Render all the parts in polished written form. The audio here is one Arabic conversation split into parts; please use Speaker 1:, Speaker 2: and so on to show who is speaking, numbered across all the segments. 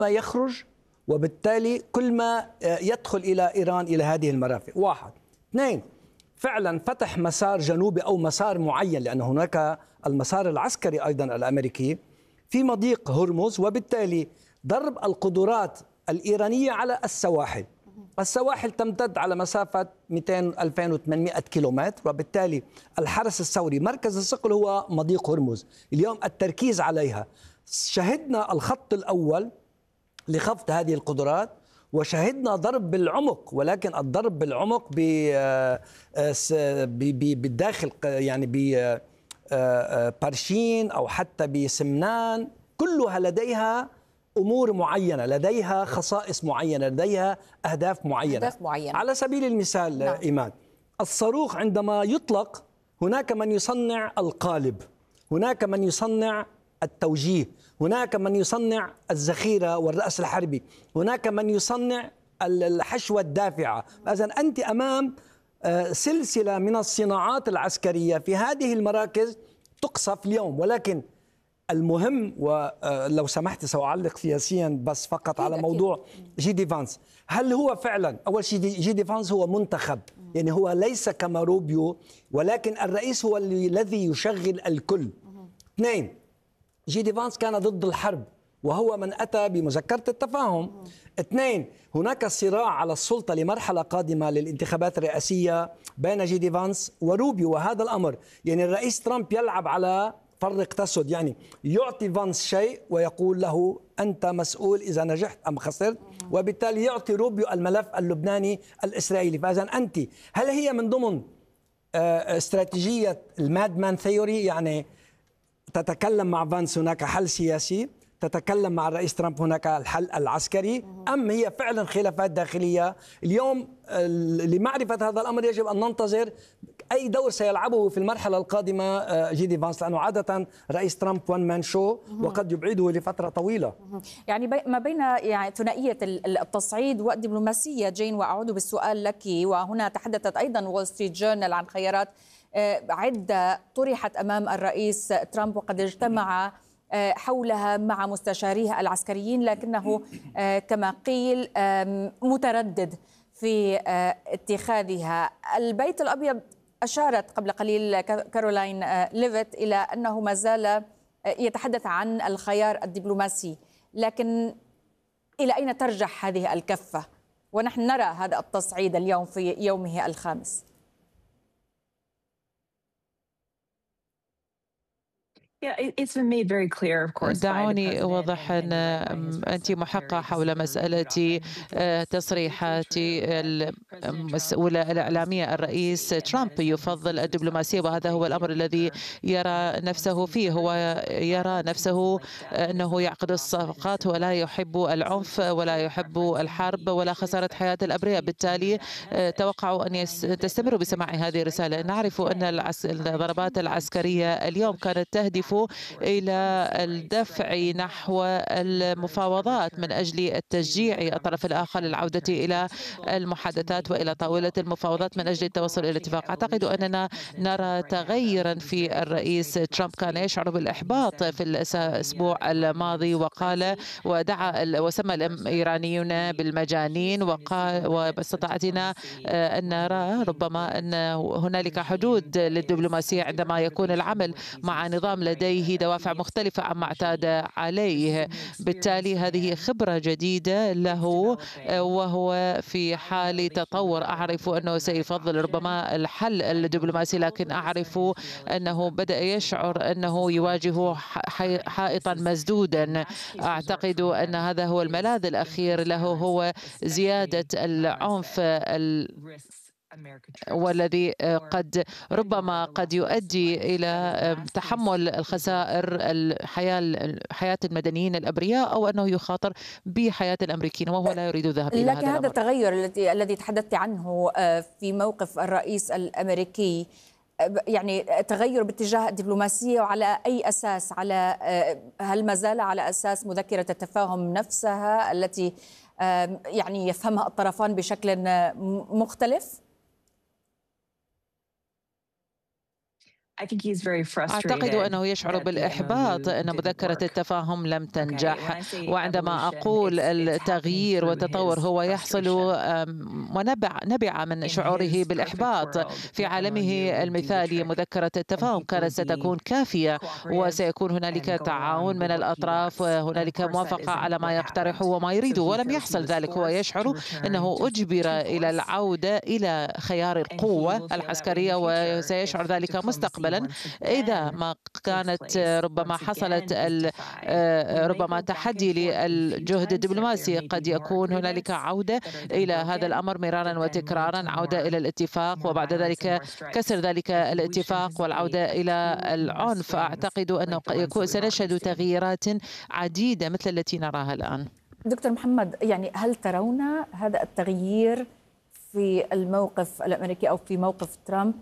Speaker 1: ما يخرج، وبالتالي كل ما يدخل إلى إيران إلى هذه المرافق. واحد. اثنين، فعلا فتح مسار جنوبي أو مسار معين، لأن هناك المسار العسكري أيضا الأمريكي في مضيق هرمز، وبالتالي ضرب القدرات الإيرانية على السواحل. السواحل تمتد على مسافة 2800 كيلومتر، وبالتالي الحرس الثوري مركز الثقل هو مضيق هرمز. اليوم التركيز عليها. شهدنا الخط الأول لخفض هذه القدرات، وشهدنا ضرب بالعمق، ولكن الضرب بالعمق بالداخل، يعني ببرشين أو حتى بسمنان، كلها لديها أمور معينة، لديها خصائص معينة، لديها أهداف معينة. على سبيل المثال نعم. إيمان، الصاروخ عندما يطلق هناك من يصنع القالب، هناك من يصنع التوجيه، هناك من يصنع الذخيرة والرأس الحربي، هناك من يصنع الحشوة الدافعة. إذن أنت أمام سلسلة من الصناعات العسكرية في هذه المراكز تقصف اليوم. ولكن المهم، ولو سمحت سأعلق سياسيا بس فقط على موضوع جي دي فانس. هل هو فعلا، أول شيء جي دي فانس هو منتخب، يعني هو ليس كما روبيو، ولكن الرئيس هو الذي يشغل الكل. اثنين، جي دي فانس كان ضد الحرب وهو من أتى بمذكرة التفاهم. اثنين، هناك صراع على السلطة لمرحلة قادمة للانتخابات الرئاسية بين جي دي فانس وروبيو، وهذا الأمر يعني الرئيس ترامب يلعب على فرق تسد، يعني يعطي فانس شيء ويقول له أنت مسؤول إذا نجحت أم خسرت، وبالتالي يعطي روبيو الملف اللبناني الإسرائيلي. فإذا أنت، هل هي من ضمن استراتيجية الماد مان ثيوري، يعني تتكلم مع فانس هناك حل سياسي، تتكلم مع الرئيس ترامب هناك الحل العسكري، أم هي فعلا خلافات داخلية؟ اليوم لمعرفة هذا الأمر يجب أن ننتظر أي دور سيلعبه في المرحلة القادمة جي دي فانس، لأنه عادة رئيس ترامب وان مان شو وقد يبعده لفترة طويلة.
Speaker 2: يعني ما بين يعني ثنائية التصعيد والدبلوماسية جين، وأعود بالسؤال لك، وهنا تحدثت أيضا وول ستريت جورنال عن خيارات عدة طرحت أمام الرئيس ترامب وقد اجتمع حولها مع مستشاريه العسكريين، لكنه كما قيل متردد في اتخاذها. البيت الأبيض أشارت قبل قليل كارولاين ليفيت إلى أنه ما زال يتحدث عن الخيار الدبلوماسي، لكن إلى أين ترجح هذه الكفة ونحن نرى هذا التصعيد اليوم في يومه الخامس؟
Speaker 3: دعوني أوضح أن أنت محقة حول مسألة تصريحات المسؤولة الإعلامية. الرئيس ترامب يفضل الدبلوماسية، وهذا هو الأمر الذي يرى نفسه فيه. هو يرى نفسه أنه يعقد الصفقات ولا يحب العنف ولا يحب الحرب ولا خسارة حياة الأبرياء. بالتالي توقعوا أن تستمروا بسماع هذه الرسالة. نعرف أن الضربات العسكرية اليوم كانت تهدف إلى الدفع نحو المفاوضات من أجل التشجيع الطرف الآخر للعودة إلى المحادثات وإلى طاولة المفاوضات من أجل التوصل إلى اتفاق. أعتقد أننا نرى تغيرا في الرئيس ترامب. كان يشعر بالإحباط في الأسبوع الماضي وقال ودعا وسمى الإيرانيون بالمجانين، وقال واستطاعتنا أن نرى ربما أن هنالك حدود للدبلوماسية عندما يكون العمل مع نظام لديه دوافع مختلفة عما اعتاد عليه. بالتالي هذه خبرة جديدة له وهو في حال تطور. أعرف أنه سيفضل ربما الحل الدبلوماسي، لكن أعرف أنه بدأ يشعر أنه يواجه حائطا مسدودا. أعتقد أن هذا هو الملاذ الأخير له، هو زيادة العنف والذي قد يؤدي إلى تحمل الخسائر حياة المدنيين الأبرياء، أو أنه يخاطر بحياة الأمريكيين، وهو لا يريد الذهاب إلى هذا الأمر.
Speaker 2: لكن هذا التغير الذي تحدثت عنه في موقف الرئيس الأمريكي، يعني تغير باتجاه الدبلوماسية، وعلى أي أساس؟ هل ما زال على أساس مذكرة التفاهم نفسها التي يعني يفهمها الطرفان بشكل مختلف؟
Speaker 3: أعتقد أنه يشعر بالإحباط أن مذكرة التفاهم لم تنجح. وعندما أقول التغيير والتطور هو يحصل ونبع من شعوره بالإحباط. في عالمه المثالي مذكرة التفاهم كانت ستكون كافية وسيكون هنالك تعاون من الأطراف وهنالك موافقة على ما يقترحه وما يريده، ولم يحصل ذلك. هو يشعر أنه أجبر إلى العودة إلى خيار القوة العسكرية، وسيشعر ذلك مستقبلا إذا ما كانت ربما حصلت ربما تحدي للجهد الدبلوماسي. قد يكون هنالك عودة إلى هذا الأمر مرارا وتكرارا، عودة إلى الاتفاق وبعد ذلك كسر ذلك الاتفاق والعودة إلى العنف. أعتقد أنه سنشهد تغييرات عديدة مثل التي نراها الآن.
Speaker 2: دكتور محمد، يعني هل ترون هذا التغيير في الموقف الأمريكي أو في موقف ترامب؟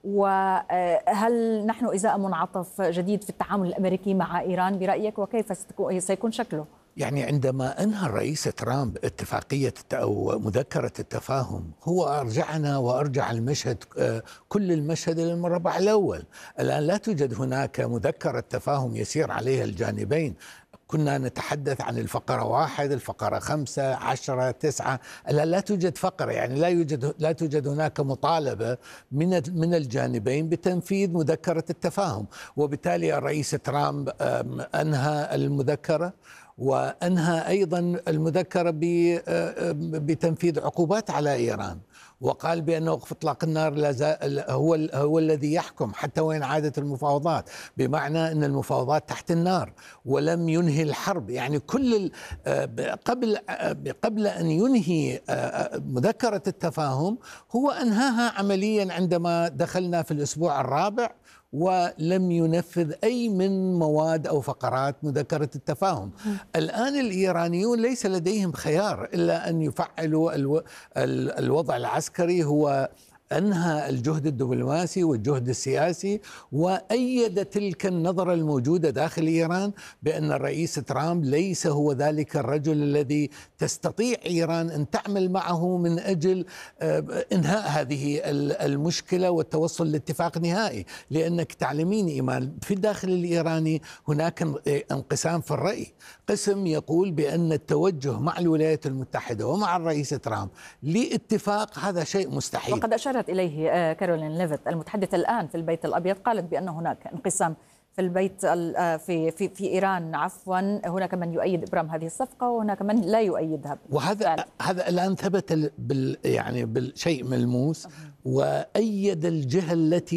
Speaker 2: وهل نحن إزاء منعطف جديد في التعامل الأمريكي مع إيران برأيك، وكيف سيكون شكله؟
Speaker 4: يعني عندما أنهى الرئيس ترامب اتفاقية أو مذكرة التفاهم هو أرجعنا وأرجع المشهد كل المشهد إلى المربع الأول. الآن لا توجد هناك مذكرة تفاهم يسير عليها الجانبين. كنا نتحدث عن الفقرة 1، الفقرة 5، 10، 9. لا توجد فقرة، يعني لا توجد هناك مطالبة من الجانبين بتنفيذ مذكرة التفاهم. وبالتالي الرئيس ترامب أنهى المذكرة وأنهى أيضا المذكرة بتنفيذ عقوبات على إيران، وقال بأن وقف إطلاق النار هو الذي يحكم حتى وإن عادت المفاوضات، بمعنى أن المفاوضات تحت النار ولم ينهي الحرب. يعني كل قبل أن ينهي مذكرة التفاهم هو أنهاها عمليا عندما دخلنا في الأسبوع الرابع، ولم ينفذ أي من مواد أو فقرات مذكرة التفاهم. الآن الإيرانيون ليس لديهم خيار إلا أن يفعلوا الوضع العسكري. هو أنهى الجهد الدبلوماسي والجهد السياسي، وأيد تلك النظرة الموجودة داخل إيران بأن الرئيس ترامب ليس هو ذلك الرجل الذي تستطيع إيران أن تعمل معه من أجل إنهاء هذه المشكلة والتوصل لاتفاق نهائي. لأنك تعلمين إيمان في الداخل الإيراني هناك انقسام في الرأي. قسم يقول بأن التوجه مع الولايات المتحدة ومع الرئيس ترامب لاتفاق هذا شيء مستحيل.
Speaker 2: وقد أشارت إليه كارولين ليفيت المتحدثة الآن في البيت الأبيض، قالت بأن هناك انقسام في البيت في إيران هناك من يؤيد إبرام هذه الصفقة وهناك من لا يؤيدها.
Speaker 4: وهذا الآن ثبت يعني بالشيء ملموس. وأيد الجهة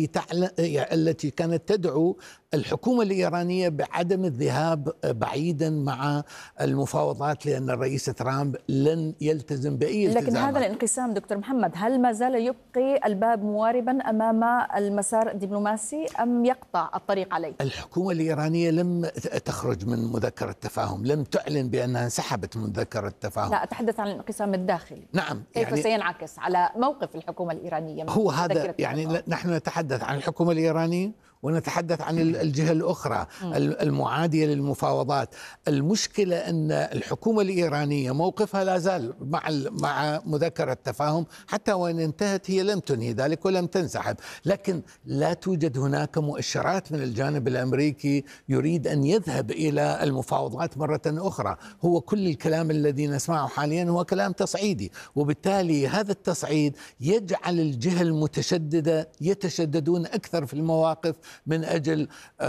Speaker 4: التي كانت تدعو الحكومة الإيرانية بعدم الذهاب بعيدا مع المفاوضات، لأن الرئيس ترامب لن يلتزم بأي التزامات.
Speaker 2: لكن هذا الانقسام دكتور محمد، هل ما زال يبقي الباب مواربا أمام المسار الدبلوماسي أم يقطع الطريق عليه؟
Speaker 4: الحكومة الإيرانية لم تخرج من مذكرة التفاهم، لم تعلن بأنها انسحبت من مذكرة التفاهم.
Speaker 2: لا، أتحدث عن الانقسام الداخلي.
Speaker 4: نعم،
Speaker 2: كيف سينعكس على موقف الحكومة الإيرانية؟
Speaker 4: هو هذا، يعني نحن نتحدث عن الحكومة الإيرانية ونتحدث عن الجهة الأخرى المعادية للمفاوضات. المشكلة أن الحكومة الإيرانية موقفها لا زال مع مذكرة التفاهم، حتى وإن انتهت هي لم تنهي ذلك ولم تنسحب. لكن لا توجد هناك مؤشرات من الجانب الأمريكي يريد أن يذهب إلى المفاوضات مرة أخرى. هو كل الكلام الذي نسمعه حاليا هو كلام تصعيدي، وبالتالي هذا التصعيد يجعل الجهة المتشددة يتشددون أكثر في المواقف من أجل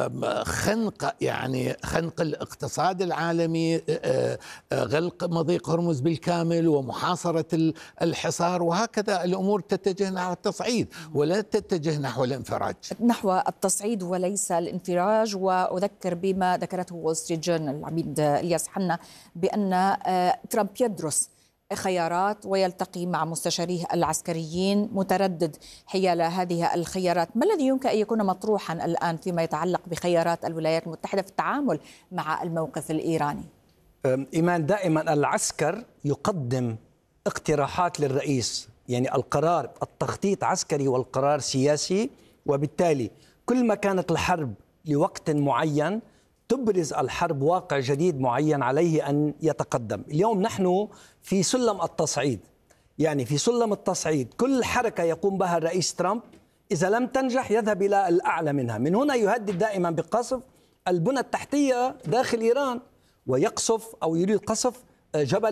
Speaker 4: خنق الاقتصاد العالمي، غلق مضيق هرمز بالكامل ومحاصرة الحصار. وهكذا الأمور تتجه نحو التصعيد ولا تتجه نحو الانفراج.
Speaker 2: نحو التصعيد وليس الانفراج. وأذكر بما ذكرته وول ستريت جورنال العميد إلياس حنا بأن ترامب يدرس خيارات ويلتقي مع مستشاريه العسكريين، متردد حيال هذه الخيارات. ما الذي يمكن أن يكون مطروحا الآن فيما يتعلق بخيارات الولايات المتحدة في التعامل مع الموقف الإيراني؟
Speaker 1: إيمان، دائما العسكر يقدم اقتراحات للرئيس، يعني القرار التخطيط عسكري والقرار سياسي، وبالتالي كل ما كانت الحرب لوقت معين تبرز الحرب واقع جديد معين عليه أن يتقدم. اليوم نحن في سلم التصعيد، يعني في سلم التصعيد كل حركة يقوم بها الرئيس ترامب إذا لم تنجح يذهب إلى الأعلى منها. من هنا يهدد دائما بقصف البنى التحتية داخل إيران، ويقصف أو يريد قصف جبل